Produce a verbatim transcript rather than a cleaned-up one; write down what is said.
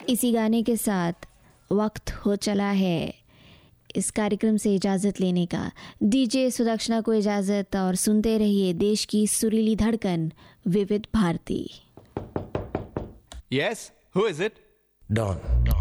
इसी गाने के साथ वक्त हो चला है इस कार्यक्रम से इजाज़त लेने का। डीजे सुदक्षिणा को इजाज़त और सुनते रहिए देश की सुरीली धड़कन विविध Bharti. Yes, who is it? Don.